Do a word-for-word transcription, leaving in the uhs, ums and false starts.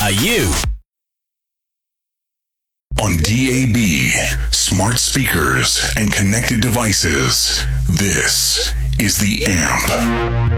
by you. On D A B, smart speakers, and connected devices, this is The Amp.